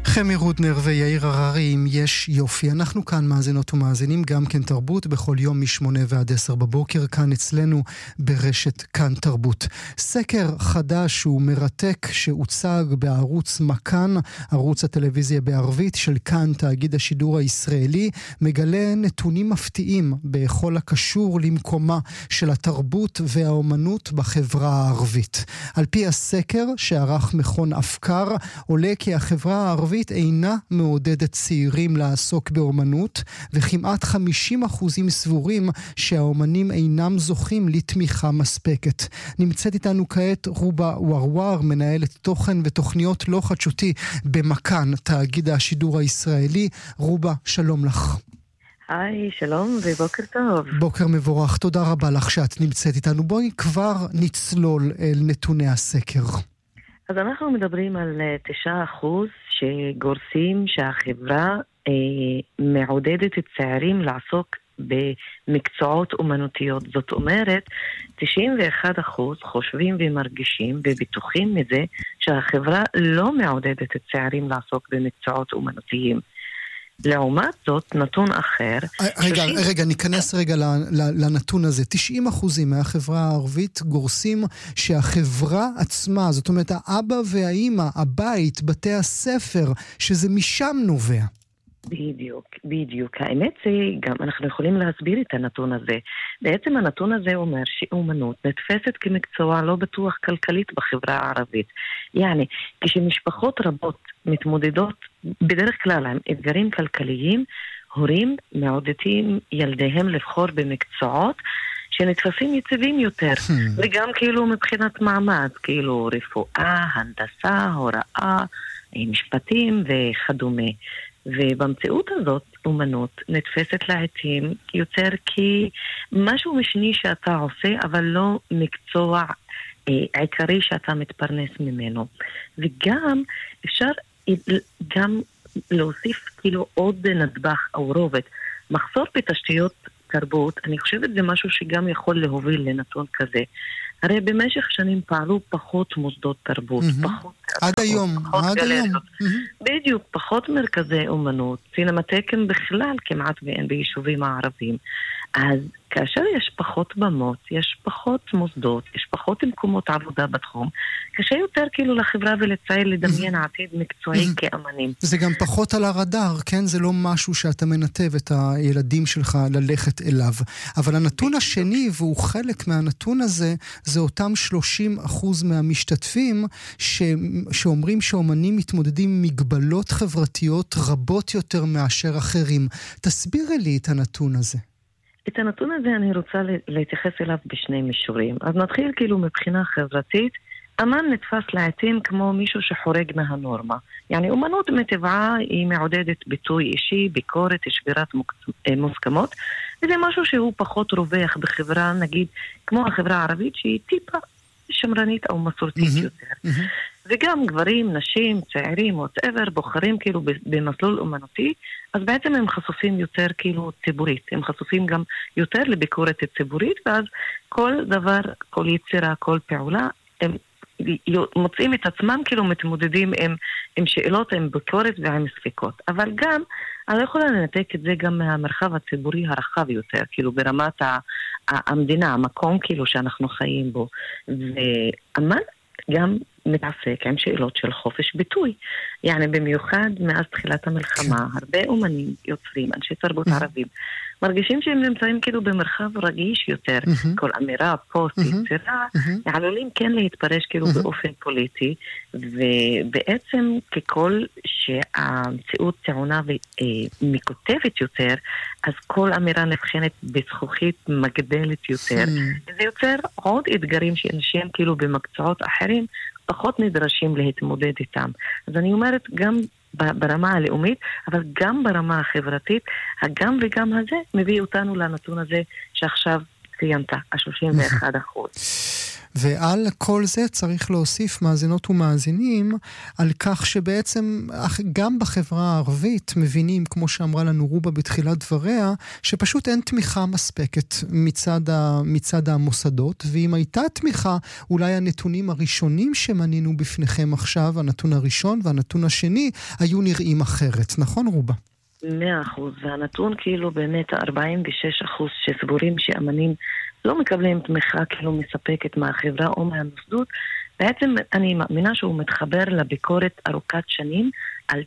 חמי רודנר ויאיר הררי, אם יש יופי. אנחנו כאן מאזינות ומאזינים גם כן תרבות בכל יום מ8 ועד 10 בבוקר, כאן אצלנו ברשת כאן תרבות. סקר חדש ומרתק שהוצג בערוץ מכאן, ערוץ הטלוויזיה בערבית של כאן, תאגיד השידור הישראלי, מגלה נתונים מפתיעים בכל הקשור למקומה של התרבות והאומנות בחברה הערבית. על פי הסקר שערך מכון אפקר, עולה כי החברה הערבית אינה מעודדת צעירים לעסוק באומנות, וכמעט 50% סבורים שהאומנים אינם זוכים לתמיכה מספקת. נמצאת איתנו כעת רובה ורוואר, מנהלת תוכן ותוכניות לא חדשותי במכאן, תאגיד השידור הישראלי. רובה, שלום לך. היי, שלום ובוקר טוב. בוקר מבורך, תודה רבה לך שאת נמצאת איתנו. בואי כבר נצלול אל נתוני הסקר. אז אנחנו מדברים על 9% שגורסים שהחברה מעודדת את צעירים לעסוק במקצועות אומנותיות. זאת אומרת, 91% חושבים ומרגישים ובטוחים מזה שהחברה לא מעודדת את צעירים לעסוק במקצועות אומנותיים. לעומת זאת, נתון אחר... רגע, ניכנס רגע לנתון הזה. 90% מהחברה הערבית גורסים שהחברה עצמה, זאת אומרת, האבא והאמא, הבית, בתי הספר, שזה משם נובע. בדיוק. האמת זה גם אנחנו יכולים להסביר את הנתון הזה. בעצם הנתון הזה אומר שאומנות נתפסת כמקצוע לא בטוח כלכלית בחברה הערבית. יעני, כשמשפחות רבות מתמודדות בדרך כלל עם אתגרים כלכליים, הורים מעודדים ילדיהם לבחור במקצועות שנתפסים יציבים יותר, וגם כאילו מבחינת מעמד, כאילו רפואה, הנדסה, הוראה, משפטים וכדומה. ובמציאות הזאת אומנות נתפסת לעתים יותר כמשהו משני שאתה עושה, אבל לא מקצוע עיקרי שאתה מתפרנס ממנו. וגם אפשר גם להוסיף כאילו עוד נדבך או רובד. מחסור בתשתיות תרבות, אני חושבת זה משהו שגם יכול להוביל לנתון כזה. הרי במשך שנים פעלו פחות מוסדות תרבות, עד היום. בדיוק, פחות מרכזי אומנות, סינמטקים בכלל כמעט ואין ביישובים הערבים. אז כאשר יש פחות במות, יש פחות מוסדות, יש פחות מקומות עבודה בתחום, קשה יותר כאילו לחברה ולצעיר לדמיין עתיד מקצועי כאמנים. זה גם פחות על הרדאר, כן? זה לא משהו שאתה מנתב את הילדים שלך ללכת אליו. אבל הנתון השני, והוא חלק מהנתון הזה, זה אותם 30% מהמשתתפים שאומרים שאומנים מתמודדים עם מגבלות חברתיות רבות יותר מאשר אחרים. תסבירי לי את הנתון הזה. את הנתון הזה אני רוצה להתייחס אליו בשני מישורים. אז נתחיל כאילו מבחינה חברתית. אמן נתפס לעתים כמו מישהו שחורג מהנורמה. יעני, אומנות מטבעה היא מעודדת ביטוי אישי, ביקורת, שבירת מוסכמות, וזה משהו שהוא פחות רווח בחברה, נגיד, כמו החברה הערבית, שהיא טיפה שמרנית או מסורתית יותר. וגם גברים, נשים, צעירים, whatever, בוחרים כאילו במסלול אומנותי, אז בעצם הם חשופים יותר כאילו ציבורית, הם חשופים גם יותר לביקורת ציבורית, ואז כל דבר, כל יצירה, כל פעולה, הם מוצאים את עצמם כאילו מתמודדים עם שאלות, עם ביקורת ועם ספקות. אבל גם, אני לא יכולה לנתק את זה גם מהמרחב הציבורי הרחב יותר, כאילו ברמת המדינה, המקום כאילו שאנחנו חיים בו. ואמן גם מתעסק עם שאלות של חופש ביטוי. יעני, במיוחד מאז תחילת המלחמה, הרבה אומנים, יוצרים, אנשי תרבות ערבים, מרגישים שהם נמצאים כאילו במרחב רגיש יותר. כל אמירה, פוסט, יצירה, עלולים כן להתפרש כאילו באופן פוליטי, ובעצם ככל שהמציאות טעונה ומקוטבת יותר, אז כל אמירה נבחנת בזכוכית מגדלת יותר. זה יוצר עוד אתגרים שאנשים כאילו במקצועות אחרים פחות נדרשים להתמודד איתם. אז אני אומרת גם ברמה הלאומית, אבל גם ברמה החברתית, הגם וגם הזה מביא אותנו לנתון הזה שעכשיו ציינת, 31%. ועל כל זה צריך להוסיף מאזינות ומאזינים על כך שבעצם גם בחברה הערבית מבינים, כמו שאמרה לנו רובה בתחילת דבריה, שפשוט אין תמיכה מספקת מצד המוסדות, ואם הייתה תמיכה, אולי הנתונים הראשונים שמנינו בפניכם עכשיו, הנתון הראשון והנתון השני, היו נראים אחרת. נכון רובה? 100%, והנתון כאילו באמת 46% שסבורים שאמנים לא מקבלים תמיכה כאילו מספקת מהחברה או מהמוסדות, בעצם אני מאמינה שהוא מתחבר לביקורת ארוכת שנים על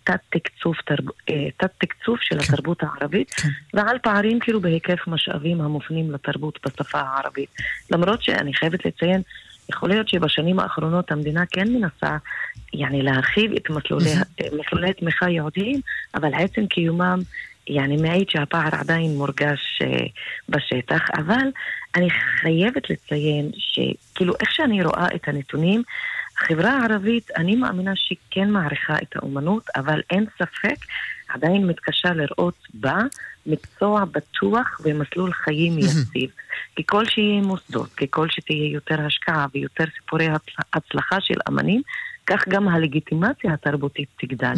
תת-תקצוב של התרבות הערבית, ועל פערים כאילו בהיקף משאבים המופנים לתרבות בשפה הערבית. למרות שאני חייבת לציין, יכול להיות שבשנים האחרונות המדינה כן מנסה להרחיב את מסלולי תמיכה יהודיים, אבל עצם קיומם מעיד שהפער עדיין מורגש בשטח. אבל אני חייבת לציין שכאילו איך שאני רואה את הנתונים, החברה הערבית אני מאמינה שכן מעריכה את האומנות, אבל אין ספק עדיין מתקשה לראות בה מקצוע בטוח ומסלול חיים יציב. ככל שיהיה מוסדות, ככל שתהיה יותר השקעה ויותר סיפורי הצלחה של אמנים, כך גם הלגיטימציה התרבותית תגדל.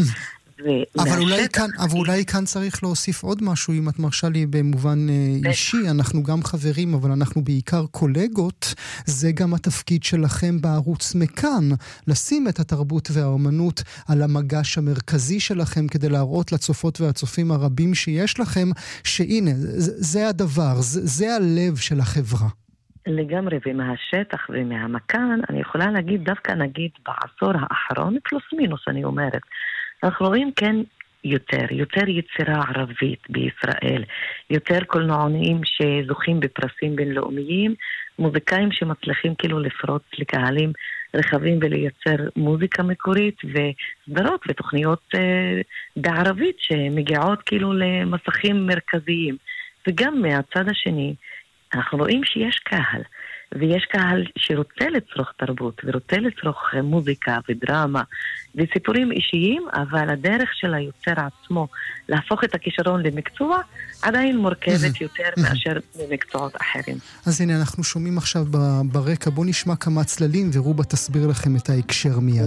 אבל אולי כאן צריך להוסיף עוד משהו, אם את מרשה לי במובן אישי, אנחנו גם חברים, אבל אנחנו בעיקר קולגות, זה גם התפקיד שלכם בערוץ מכאן, לשים את התרבות והאומנות על המגש המרכזי שלכם, כדי להראות לצופות והצופים הרבים שיש לכם, שהנה, זה הדבר, זה הלב של החברה. לגמרי, ומהשטח ומהמכאן, אני יכולה להגיד, דווקא נגיד בעשור האחרון, פלוס מינוס אני אומרת, אנחנו רואים כן יותר יצירה ערבית בישראל, יותר קולנוענים שזוכים בפרסים בינלאומיים, מוזיקאים שמצליחים כאילו לפרוץ לקהלים רחבים ולייצר מוזיקה מקורית וסדרות ותוכניות בערבית שמגיעות כאילו למסכים מרכזיים. וגם מהצד השני אנחנו רואים שיש קהל, ויש קהל שרוצה לצרוך תרבות, ורוצה לצרוך מוזיקה ודרמה וסיפורים אישיים, אבל הדרך של היוצר עצמו להפוך את הכישרון למקצוע עדיין מורכבת יותר מאשר במקצועות אחרים. אז הנה אנחנו שומעים עכשיו ברקע, בוא נשמע כמה צללים ורובה תסביר לכם את ההקשר מיד.